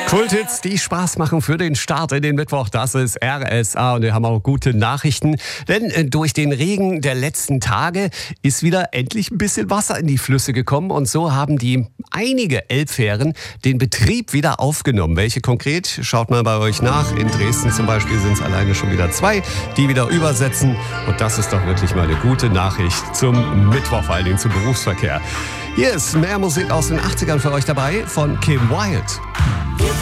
Kulthits, die Spaß machen für den Start in den Mittwoch. Das ist RSA und wir haben auch gute Nachrichten. Denn durch den Regen der letzten Tage ist wieder endlich ein bisschen Wasser in die Flüsse gekommen. Und so haben einige Elbfähren den Betrieb wieder aufgenommen. Welche konkret? Schaut mal bei euch nach. In Dresden zum Beispiel sind es alleine schon wieder 2, die wieder übersetzen. Und das ist doch wirklich mal eine gute Nachricht zum Mittwoch, vor allen Dingen zum Berufsverkehr. Hier ist mehr Musik aus den 80ern für euch dabei von Kim Wilde.